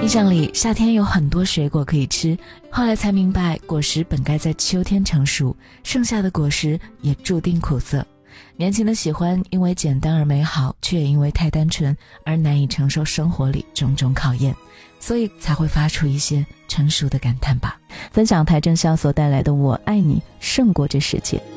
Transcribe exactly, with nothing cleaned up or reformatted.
印象里夏天有很多水果可以吃，后来才明白果实本该在秋天成熟，剩下的果实也注定苦涩。年轻的喜欢因为简单而美好，却也因为太单纯而难以承受生活里种种考验，所以才会发出一些成熟的感叹吧。 分享邰正宵所带来的我爱你胜过这世界。